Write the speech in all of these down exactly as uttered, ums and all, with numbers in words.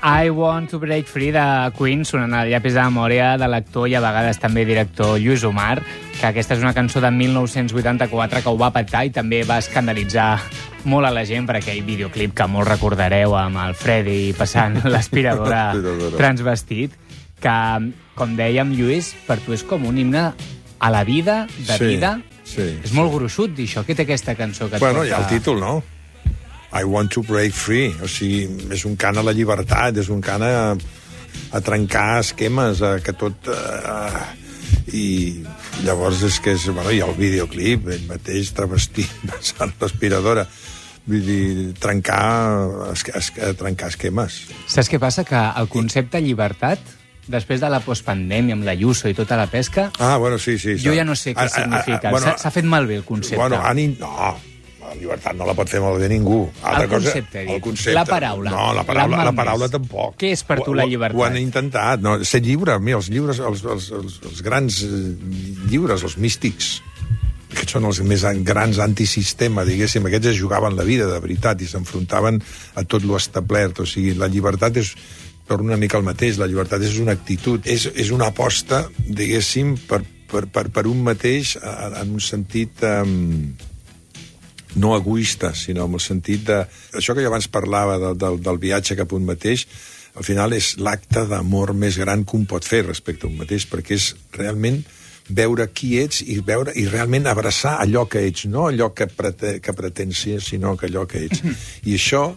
I Want to Break Free de Queen, sonant al llapis de memòria de l'actor i a vegades també director Lluís Omar, que aquesta és una cançó de mil nou-cents vuitanta-quatre que ho va petar i també va escandalitzar molt a la gent per aquell videoclip que molt recordareu amb el Freddy passant l'aspiradora transvestit, que, com dèiem, Lluís, per tu és com un himne a la vida, de sí, vida. Sí, és molt gruixut dir això. Què té aquesta cançó que et bueno, porta? hi ha el títol, no? I want to break free. O sigui, és un cant a la llibertat, és un cant a, a trencar esquemes, a que tot... Uh, I llavors és que és... Bueno, hi ha el videoclip, ell mateix travestit, passant l'aspiradora. Vull dir, trencar, es, es, trencar esquemes. Saps què passa? Que el concepte llibertat, després de la postpandèmia, amb la Ayuso i tota la pesca... Ah, bueno, sí, sí. Jo ja no sé què significa. Bueno, s'ha fet malbé el concepte. Bueno, ani... no, la llibertat no la pot fer malbé ningú. Altra el concepte, cosa, el concepte. La paraula. No, la paraula, la paraula tampoc. Què és per tu la llibertat? Ho, ho han intentat. No, ser lliure, mira, els lliures, els, els, els, els grans lliures, els místics, que són els més grans antisistema, diguéssim, aquests es jugaven la vida de veritat i s'enfrontaven a tot lo establert. O sigui, la llibertat és... per una mica el mateix, la llibertat és una actitud, és, és una aposta, diguéssim, per, per, per, per un mateix en un sentit um, no egoista, sinó en el sentit de... Això que jo abans parlava de, de, del viatge cap a un mateix, al final és l'acte d'amor més gran que un pot fer respecte a un mateix, perquè és realment veure qui ets i veure i realment abraçar allò que ets, no allò que, prete, que pretens ser, sinó que allò que ets. I això...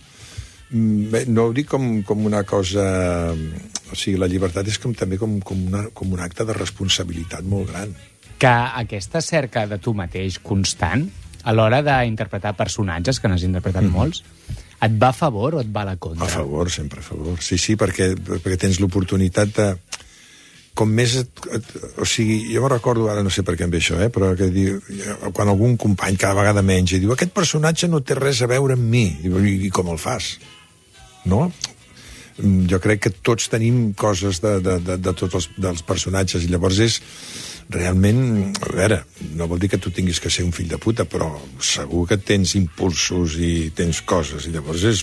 no ho dic com, com una cosa... O sigui, la llibertat és com, també com, com, una, com un acte de responsabilitat molt gran. Que aquesta cerca de tu mateix constant, a l'hora d'interpretar personatges, que n'has interpretat mm. molts, et va a favor o et va a la contra? A favor, sempre a favor. Sí, sí, perquè, perquè tens l'oportunitat de... Com més... Et, et, o sigui, jo me recordo, ara no sé per què em ve això, eh, però que diu, quan algun company cada vegada menys i diu aquest personatge no té res a veure amb mi, i, i com el fas? No? Jo crec que tots tenim coses de, de, de, de tots els dels personatges i llavors és realment, a veure, no vol dir que tu tinguis que ser un fill de puta, però segur que tens impulsos i tens coses i llavors és...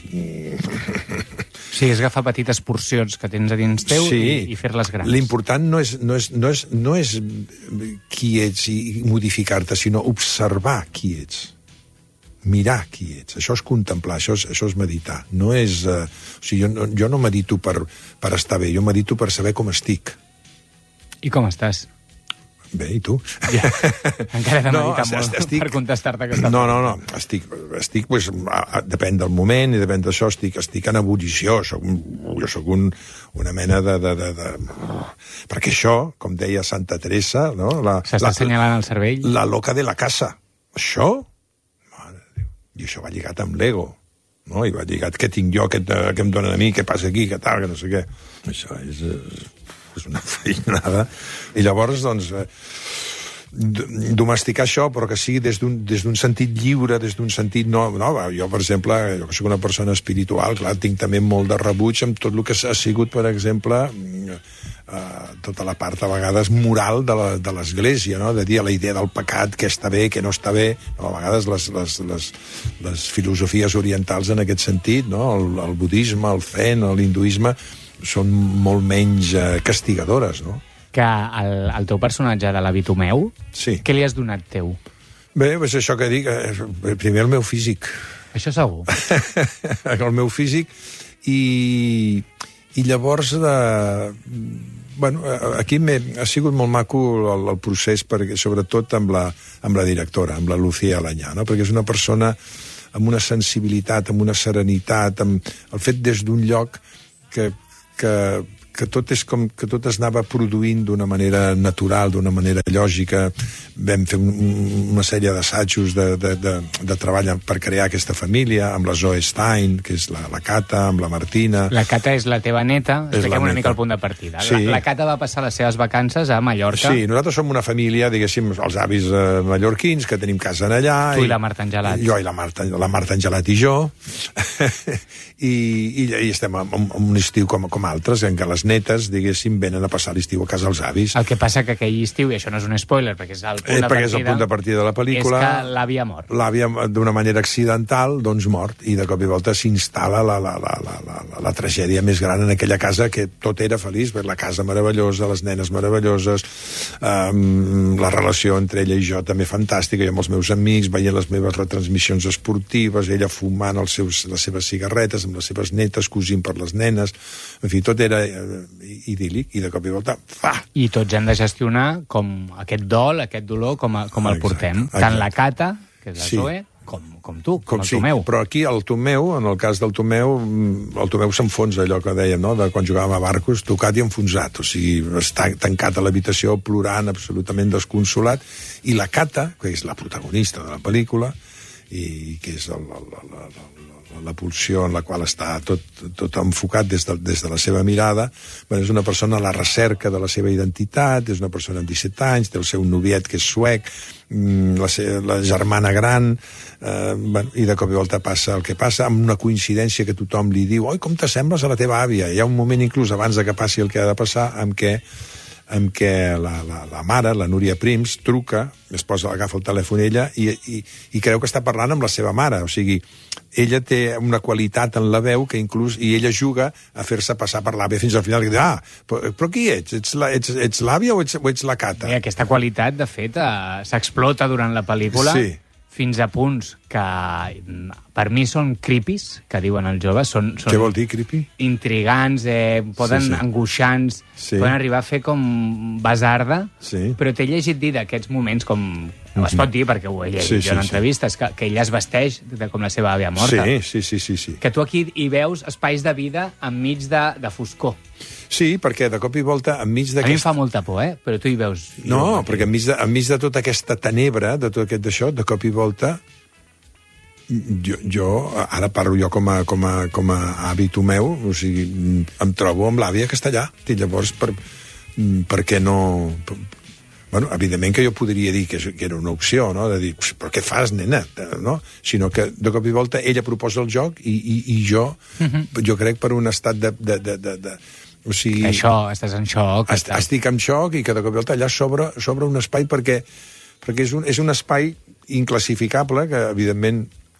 Sí, és agafar petites porcions que tens a dins teu sí, i, i fer-les grans. L'important no és, no, és, no, és, no és qui ets i modificar-te, sinó observar qui ets. Mirar qui ets. Això és contemplar, això és, això és meditar. No és... Uh, o sigui, jo, no, jo no medito per, per estar bé, jo medito per saber com estic. I com estàs? Bé, i tu? Ja. Encara he de meditar no, molt estic... per contestar-te aquesta No, no, no. Estic, estic pues, a, a, depèn del moment i depèn d'això, estic, estic en ebullició. Soc, jo sóc un, una mena de, de, de, de... Perquè això, com deia Santa Teresa... No? S'està assenyalant el cervell. La loca de la casa. Això... I això va lligat amb l'ego, no? I va lligat què tinc jo, què, què em donen a mi, què passa aquí, què tal, que no sé què. Això és, és una feinada. I llavors, doncs, domesticar això, però que sigui des d'un des d'un sentit lliure, des d'un sentit... No, no, jo, per exemple, jo que soc una persona espiritual, clar, tinc també molt de rebuig amb tot el que ha sigut, per exemple, eh, tota la part, a vegades, moral de l'Església, no? De dir a la idea del pecat, què està bé, què no està bé. No? A vegades les, les, les, les filosofies orientals en aquest sentit, no? El, el budisme, el zen, l'hinduisme, són molt menys eh, castigadores, no? Que el, el teu personatge de la Bitomeu, sí. Què li has donat teu? Bé, és això que dic, eh, primer el meu físic. Això segur. El meu físic i, i llavors de... Bueno, aquí ha sigut molt maco el, el procés, perquè, sobretot amb la, amb la directora, amb la Lucía Alanyà, no? Perquè és una persona amb una sensibilitat, amb una serenitat, amb el fet des d'un lloc que, que, que tot és com que tot es anava produint d'una manera natural, d'una manera lògica. Vam fer un, una sèrie d'assajos de, de, de, de treball per crear aquesta família, amb la Zoe Stein, que és la, la Cata, amb la Martina... La Cata és la teva neta, expliquem una mica el punt de partida. Sí. La, la Cata va passar les seves vacances a Mallorca. Sí, nosaltres som una família, diguéssim, els avis eh, mallorquins, que tenim casa allà... Tu i, i la Marta Angelat. Jo i la Marta, la Marta Angelat i jo. I, i, i estem en, en un estiu com, com altres, en què les netes, diguéssim, venen a passar l'estiu a casa els avis. El que passa que aquell estiu, i això no és un spoiler, perquè és el punt, eh, de, partida, és el punt de partida de la pel·lícula, és que l'àvia mort. L'àvia, d'una manera accidental, doncs mort, i de cop i volta s'instal·la la, la, la, la, la, la, la tragèdia més gran en aquella casa, que tot era feliç, la casa meravellosa, les nenes meravelloses, um, la relació entre ella i jo també fantàstica, jo amb els meus amics, veient les meves retransmissions esportives, ella fumant els seus, les seves cigarretes amb les seves netes, cosint per les nenes, en fi, tot era uh, idíl·lic, i de cop i volta, fa! I tots hem de gestionar com aquest dol, aquest dolor, com, a, com el exacte, portem. exacte. Tant la Cata, que és la sí. Zoe, com, com tu, com, com el sí, Tomeu. Però aquí el Tomeu, en el cas del Tomeu, el Tomeu s'enfonsa, allò que dèiem, no?, de quan jugàvem a Barcos, tocat i enfonsat, o sigui, està tancat a l'habitació plorant, absolutament desconsolat, i la Cata, que és la protagonista de la pel·lícula, i que és el, el, el, el, la pulsió en la qual està tot, tot enfocat des de, des de la seva mirada, bueno, és una persona a la recerca de la seva identitat, és una persona amb disset anys, té el seu noviet que és suec, la, la germana gran, eh, bueno, i de cop i volta passa el que passa, amb una coincidència que tothom li diu, oi, com t'assembles a la teva àvia? Hi ha un moment inclús abans de que passi el que ha de passar amb què en què la, la, la mare, la Núria Prims, truca, es posa, agafa el telèfon ella i, i, i creu que està parlant amb la seva mare. O sigui, ella té una qualitat en la veu que inclús, i ella juga a fer-se passar per l'àvia fins al final, que diu, ah, però, però qui ets? Ets, la, ets, ets l'àvia o ets, o ets la Cata? I aquesta qualitat, de fet, eh, s'explota durant la pel·lícula, sí. fins a punts que per mi són creepies, que diuen els joves. Són, són Què vol dir, creepy? Intrigants, eh, poden sí, sí. angoixants, sí. poden arribar a fer com basarda, sí. però t'he llegit dir d'aquests moments com... Mm-hmm. Es pot dir, perquè ho he llegit sí, sí, sí, en entrevistes, sí. que, que ella es vesteix de, com la seva àvia morta. Sí, sí, sí, sí, sí. Que tu aquí hi veus espais de vida enmig de, de foscor. Sí, perquè de cop i volta, enmig d'aquest... A mi em fa molta por, eh? Però tu hi veus... No, perquè enmig de, enmig de tota aquesta tenebra, de tot aquest d'això, de cop i volta, jo, jo ara parlo jo com a, com a, com a hàbit meu, o sigui, em trobo amb l'àvia que està allà. I llavors, per, per què no... Bueno, evidentment que jo podria dir que, que era una opció, no?, de dir, però què fas, nena? No? Sinó que de cop i volta ella proposa el joc i, i, i jo, uh-huh. jo crec per un estat de... de, de, de, de o sigui, això, estàs en xoc. Est, estic en xoc i que de cop i volta allà s'obre, s'obre un espai perquè, perquè és, un, és un espai inclassificable que, evidentment,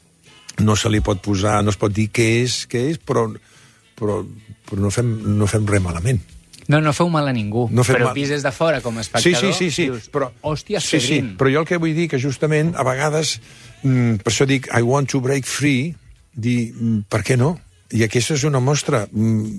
no se li pot posar, no es pot dir què és, què és, però, però, però no, fem, no fem res malament. No, no feu mal a ningú, no però mal... vist des de fora com a espectador, sí, sí, sí, sí. dius, però, hòstia, sí, sí. Però jo el que vull dir que justament a vegades, mm, per això dic I want to break free, dir, mm, per què no? I aquesta és una mostra, mm,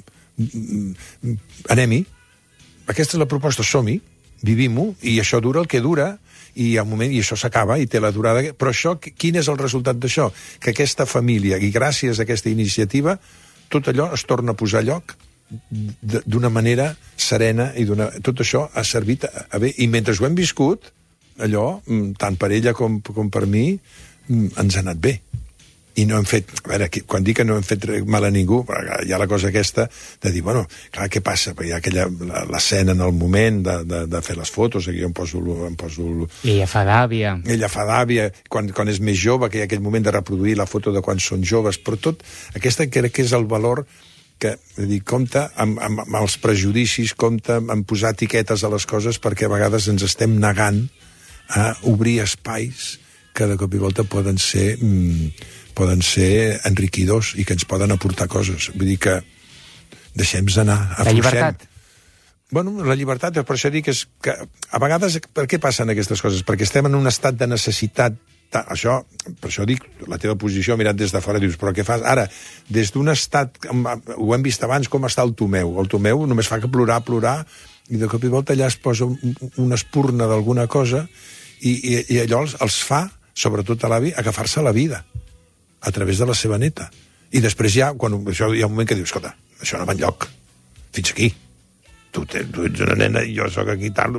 mm, anem-hi, aquesta és la proposta, som-hi, vivim-ho, i això dura el que dura, i al moment, i això s'acaba, i té la durada... Però això, quin és el resultat d'això? Que aquesta família, i gràcies a aquesta iniciativa, tot allò es torna a posar a lloc d'una manera serena, i tot això ha servit a, a bé, i mentre ho hem viscut, allò, tant per ella com, com per mi, ens ha anat bé. I no hem fet, a veure, quan dic que no hem fet mal a ningú, hi ha la cosa aquesta de dir, bueno, clar, què passa? Hi ha aquella, l'escena en el moment de, de, de fer les fotos, aquí em poso... Em poso I ella fa d'àvia. Ella fa d'àvia, quan, quan és més jove, que hi ha aquell moment de reproduir la foto de quan són joves, però tot, aquesta crec que és el valor que, dir, compte amb, amb, amb els prejudicis, compte amb posar etiquetes a les coses, perquè a vegades ens estem negant a obrir espais que de cop i volta poden ser, mm, poden ser enriquidors i que ens poden aportar coses. Vull dir que deixem-nos anar. La llibertat. Bueno, la llibertat, per això dic que, és, que a vegades, per què passen aquestes coses? Perquè estem en un estat de necessitat. Això, per això dic, la teva posició mirat des de fora, dius, però què fas? Ara, des d'un estat, ho hem vist abans, com està el Tomeu. El Tomeu només fa que plorar, plorar, i de cop i volta allà es posa una espurna d'alguna cosa, i, i, i allò els, els fa, sobretot a l'avi, agafar-se la vida, a través de la seva neta. I després ja, quan això, hi ha un moment que dius, escolta, això no va enlloc, fins aquí. Tu, te, tu ets una nena i jo sóc aquí tal,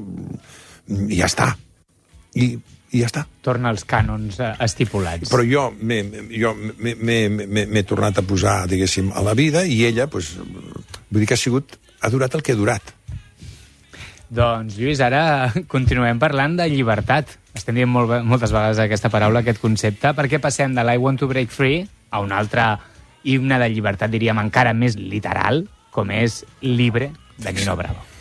i ja està. I i ja està. Torna als cànons eh, estipulats. Però jo m'he tornat a posar, diguéssim, a la vida, i ella, pues, vull dir que ha sigut, ha durat el que ha durat. Doncs, Lluís, ara continuem parlant de llibertat. Estem dient molt, moltes vegades aquesta paraula, aquest concepte. Per què passem de l'I want to break free a un altre himne de llibertat, diríem, encara més literal, com és libre, de Nino Bravo.